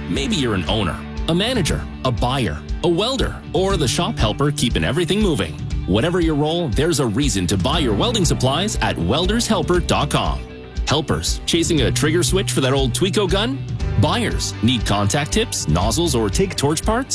Maybe you're an owner, a manager, a buyer, a welder, or the shop helper keeping everything moving. Whatever your role, there's a reason to buy your welding supplies at weldershelper.com. Helpers, chasing a trigger switch for that old Tweco gun? Buyers, need contact tips, nozzles, or take torch parts?